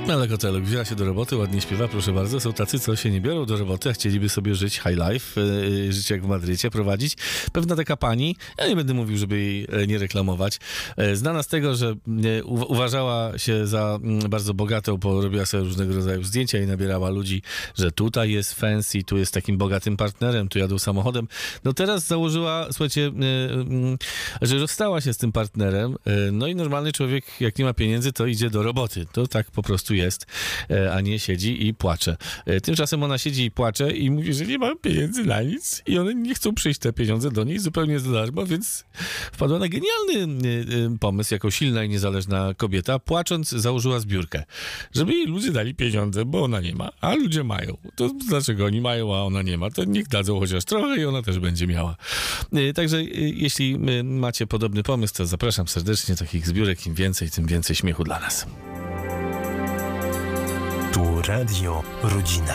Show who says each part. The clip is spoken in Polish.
Speaker 1: Ale Kotelek wzięła się do roboty, ładnie śpiewa, proszę bardzo. Są tacy, co się nie biorą do roboty, a chcieliby sobie żyć high life, życie jak w Madrycie, prowadzić. Pewna taka pani, ja nie będę mówił, żeby jej nie reklamować, znana z tego, że uważała się za bardzo bogatą, bo robiła sobie różnego rodzaju zdjęcia i nabierała ludzi, że tutaj jest fancy, tu jest takim bogatym partnerem, tu jadą samochodem. No teraz założyła, słuchajcie, że rozstała się z tym partnerem, no i normalny człowiek, jak nie ma pieniędzy, to idzie do roboty. To tak po prostu jest, a nie siedzi i płacze. Tymczasem ona siedzi i płacze i mówi, że nie ma pieniędzy na nic i one nie chcą przyjść te pieniądze do niej zupełnie za darmo, więc wpadła na genialny pomysł, jako silna i niezależna kobieta, płacząc założyła zbiórkę, żeby jej ludzie dali pieniądze, bo ona nie ma, a ludzie mają. To dlaczego oni mają, a ona nie ma? To niech dadzą chociaż trochę i ona też będzie miała. Także jeśli macie podobny pomysł, to zapraszam serdecznie. Takich zbiórek im więcej, tym więcej śmiechu dla nas.
Speaker 2: Tu Radio Rodzina.